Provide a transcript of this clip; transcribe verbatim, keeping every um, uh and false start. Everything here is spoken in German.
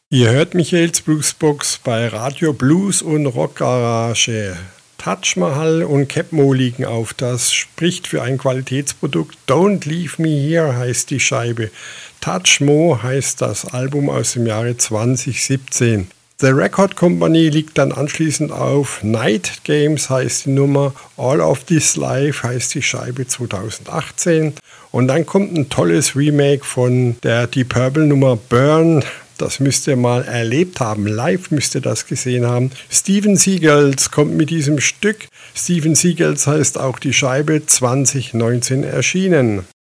Ihr hört Michaels Bluesbox bei Radio Blues und Rockgarage. Taj Mahal und Capmo liegen auf. Das spricht für ein Qualitätsprodukt. Don't Leave Me Here heißt die Scheibe. Taj Mo heißt das Album aus dem Jahre zwanzig siebzehn. The Record Company liegt dann anschließend auf. Night Games heißt die Nummer. All of This Life heißt die Scheibe zweitausendachtzehn. Und dann kommt ein tolles Remake von der Deep Purple Nummer Burn. Das müsst ihr mal erlebt haben. Live müsst ihr das gesehen haben. Steven Seagulls kommt mit diesem Stück. Steven Seagulls heißt auch die Scheibe, zwanzig neunzehn erschienen.